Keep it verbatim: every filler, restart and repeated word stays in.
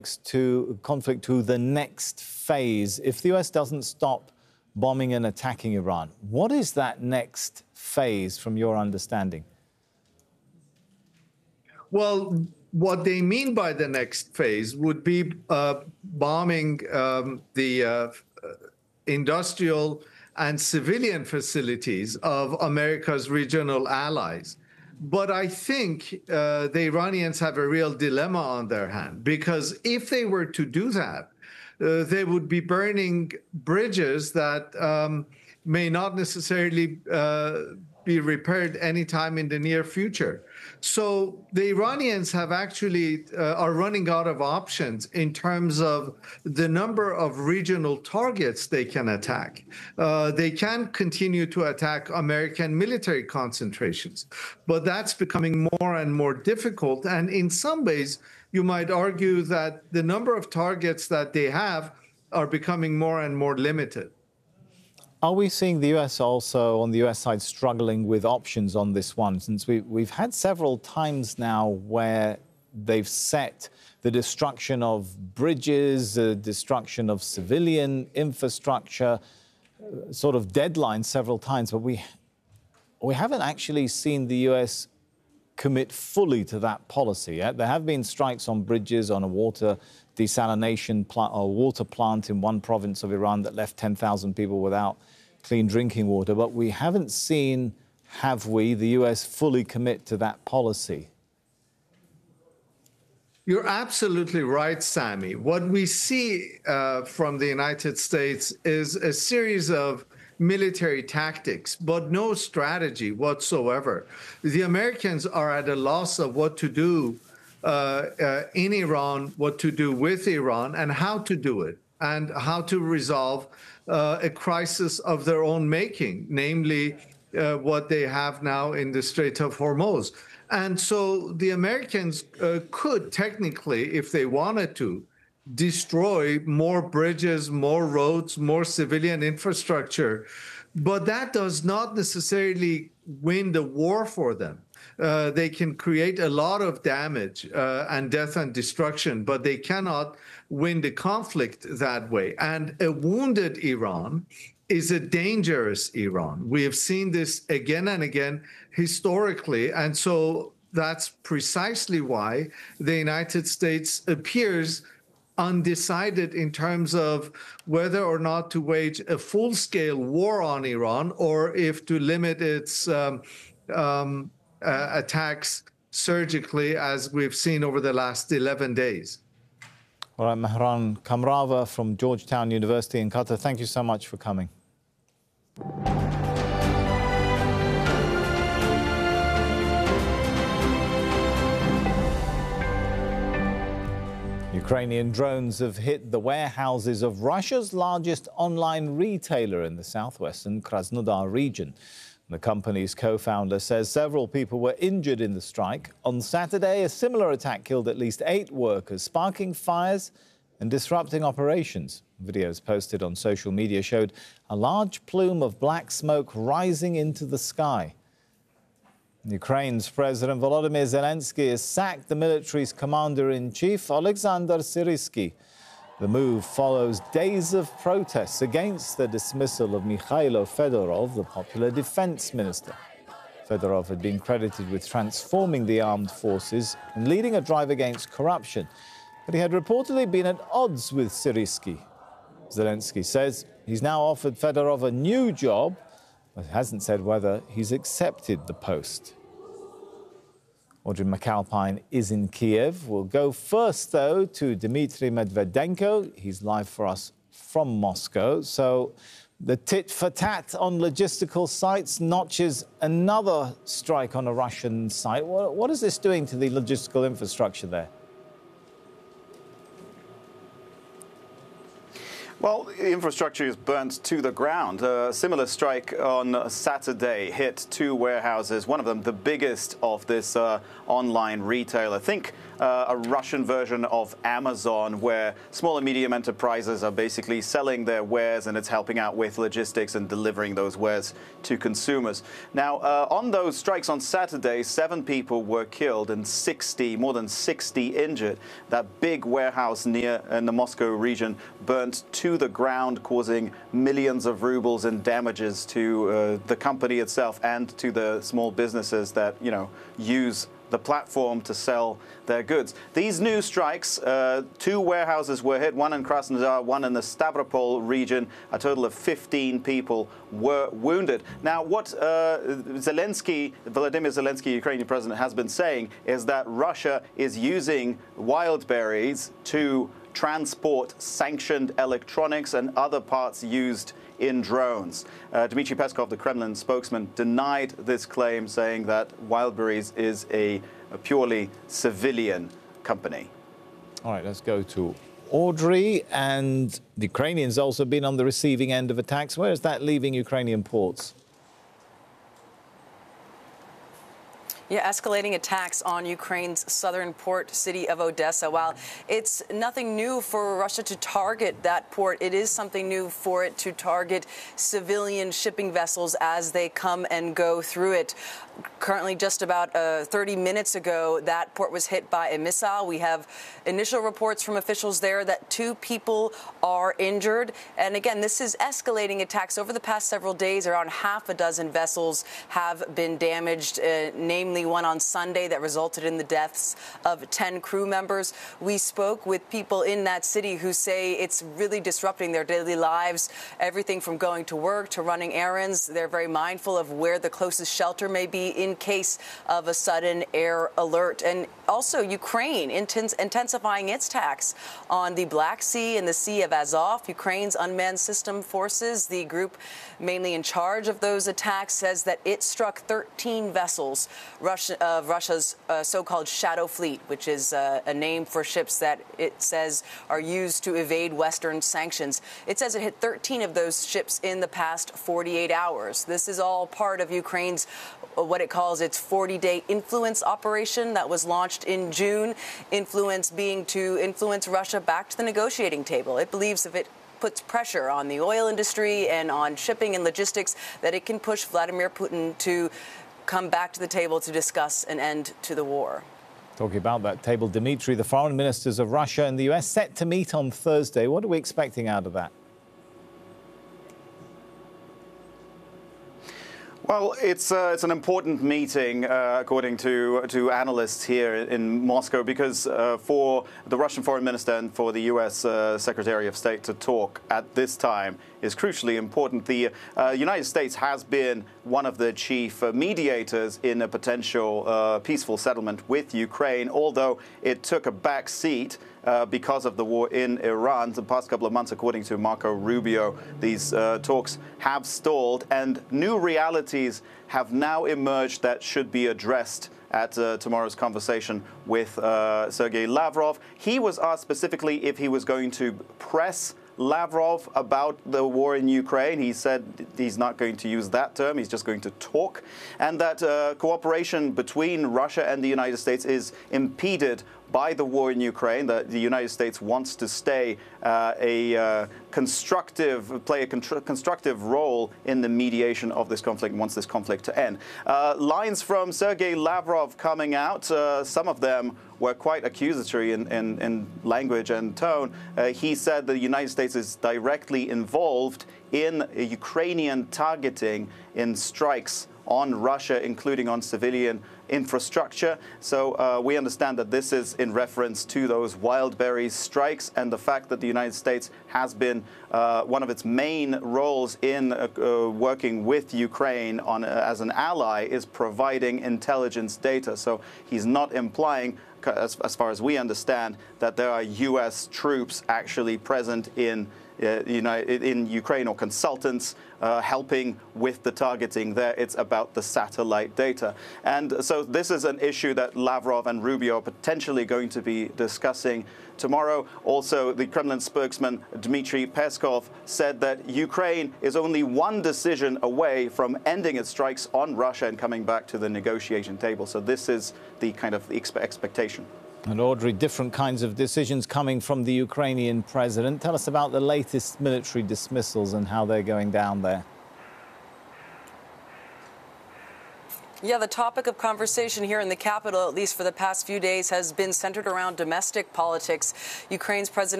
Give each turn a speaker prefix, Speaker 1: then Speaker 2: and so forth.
Speaker 1: to conflict to the next phase. If the U S doesn't stop bombing and attacking Iran, what is that next phase from your understanding?
Speaker 2: Well, what they mean by the next phase would be uh, bombing um, the uh, industrial and civilian facilities of America's regional allies. But I think uh, the Iranians have a real dilemma on their hand, because if they were to do that, uh, they would be burning bridges that um, may not necessarily uh, be repaired anytime in the near future. So the Iranians have actually uh, are running out of options in terms of the number of regional targets they can attack. Uh, they can continue to attack American military concentrations, but that's becoming more and more difficult. And in some ways, you might argue that the number of targets that they have are becoming more and more limited.
Speaker 1: Are we seeing the U S also, on the U S side, struggling with options on this one? Since we, we've had several times now where they've set the destruction of bridges, the destruction of civilian infrastructure, sort of deadlines several times, but we, we haven't actually seen the U S commit fully to that policy. Yeah? There have been strikes on bridges, on a water desalination plant, or water plant in one province of Iran that left ten thousand people without clean drinking water. But we haven't seen, have we, the U S fully commit to that policy?
Speaker 2: You're absolutely right, Sami. What we see uh, from the United States is a series of military tactics, but no strategy whatsoever. The Americans are at a loss of what to do uh, uh, in Iran, what to do with Iran, and how to do it, and how to resolve uh, a crisis of their own making, namely uh, what they have now in the Strait of Hormuz. And so the Americans uh, could technically, if they wanted to, destroy more bridges, more roads, more civilian infrastructure. But that does not necessarily win the war for them. Uh, they can create a lot of damage uh, and death and destruction, but they cannot win the conflict that way. And a wounded Iran is a dangerous Iran. We have seen this again and again historically. And so that's precisely why the United States appears undecided in terms of whether or not to wage a full-scale war on Iran, or if to limit its um, um, uh, attacks surgically, as we've seen over the last eleven days.
Speaker 1: All right, Mehran Kamrava from Georgetown University in Qatar, thank you so much for coming. Ukrainian drones have hit the warehouses of Russia's largest online retailer in the southwestern Krasnodar region. The company's co-founder says several people were injured in the strike. On Saturday, a similar attack killed at least eight workers, sparking fires and disrupting operations. Videos posted on social media showed a large plume of black smoke rising into the sky. Ukraine's President Volodymyr Zelensky has sacked the military's commander-in-chief, Alexander Syrsky. The move follows days of protests against the dismissal of Mikhailo Fedorov, the popular defense minister. Fedorov had been credited with transforming the armed forces and leading a drive against corruption, but he had reportedly been at odds with Syrsky. Zelensky says he's now offered Fedorov a new job, but hasn't said whether he's accepted the post. Audrey McAlpine is in Kiev. We'll go first, though, to Dmitry Medvedenko. He's live for us from Moscow. So the tit-for-tat on logistical sites notches another strike on a Russian site. What, what is this doing to the logistical infrastructure there?
Speaker 3: Well, the infrastructure is burnt to the ground. A similar strike on Saturday hit two warehouses, one of them the biggest of this uh, online retailer. Think uh, a Russian version of Amazon, where small and medium enterprises are basically selling their wares, and it's helping out with logistics and delivering those wares to consumers. Now, uh, on those strikes on Saturday, seven people were killed and sixty, more than sixty injured. That big warehouse near in the Moscow region burnt to the ground, causing millions of rubles in damages to uh, the company itself and to the small businesses that, you know, use the platform to sell their goods. These new strikes, uh, two warehouses were hit, one in Krasnodar, one in the Stavropol region. A total of fifteen people were wounded. Now, what uh, Zelensky, Volodymyr Zelensky, Ukrainian president, has been saying is that Russia is using wild berries to transport sanctioned electronics and other parts used in drones. Uh, Dmitry Peskov, the Kremlin spokesman, denied this claim, saying that Wildberries is a, a purely civilian company.
Speaker 1: All right, let's go to Audrey. And the Ukrainians also been on the receiving end of attacks. Where is that leaving Ukrainian ports?
Speaker 4: Yeah, escalating attacks on Ukraine's southern port city of Odessa. While it's nothing new for Russia to target that port, it is something new for it to target civilian shipping vessels as they come and go through it. Currently, just about uh, thirty minutes ago, that port was hit by a missile. We have initial reports from officials there that two people are injured. And again, this is escalating attacks. Over the past several days, around half a dozen vessels have been damaged, uh, namely one on Sunday that resulted in the deaths of ten crew members. We spoke with people in that city who say it's really disrupting their daily lives, everything from going to work to running errands. They're very mindful of where the closest shelter may be in case of a sudden air alert. And also Ukraine intens- intensifying its attacks on the Black Sea and the Sea of Azov. Ukraine's unmanned system forces, the group mainly in charge of those attacks, says that it struck thirteen vessels Russia, of Russia's uh, so-called Shadow Fleet, which is uh, a name for ships that it says are used to evade Western sanctions. It says it hit thirteen of those ships in the past forty-eight hours. This is all part of Ukraine's what it calls its forty-day influence operation that was launched in June. Influence being to influence Russia back to the negotiating table. It believes if it puts pressure on the oil industry and on shipping and logistics, that it can push Vladimir Putin to come back to the table to discuss an end to the war.
Speaker 1: Talking about that table, Dmitry, the foreign ministers of Russia and the U S set to meet on Thursday. What are we expecting out of that?
Speaker 3: Well, it's uh, it's an important meeting, uh, according to to analysts here in Moscow, because uh, for the Russian foreign minister and for the U S uh, Secretary of State to talk at this time is crucially important. The uh, United States has been one of the chief uh, mediators in a potential uh, peaceful settlement with Ukraine, although it took a back seat Uh, because of the war in Iran. The past couple of months, according to Marco Rubio, these uh, talks have stalled, and new realities have now emerged that should be addressed at uh, tomorrow's conversation with uh, Sergei Lavrov. He was asked specifically if he was going to press Lavrov about the war in Ukraine. He said he's not going to use that term. He's just going to talk, and that uh, cooperation between Russia and the United States is impeded by the war in Ukraine, that the United States wants to stay uh, a uh, constructive, play a constructive role in the mediation of this conflict, wants this conflict to end. Uh, lines from Sergei Lavrov coming out, uh, some of them were quite accusatory in, in, in language and tone. Uh, he said the United States is directly involved in Ukrainian targeting in strikes on Russia, including on civilian infrastructure. So uh, we understand that this is in reference to those Wildberries strikes and the fact that the United States has been uh, one of its main roles in uh, uh, working with Ukraine on uh, as an ally is providing intelligence data. So he's not implying, as, as far as we understand, that there are U S troops actually present in Uh, United, in Ukraine, or consultants uh, helping with the targeting there. It's about the satellite data. And so this is an issue that Lavrov and Rubio are potentially going to be discussing tomorrow. Also, the Kremlin spokesman Dmitry Peskov said that Ukraine is only one decision away from ending its strikes on Russia and coming back to the negotiation table. So this is the kind of the expectation.
Speaker 1: And Audrey, different kinds of decisions coming from the Ukrainian president. Tell us about the latest military dismissals and how they're going down there.
Speaker 4: Yeah, the topic of conversation here in the capital, at least for the past few days, has been centered around domestic politics. Ukraine's President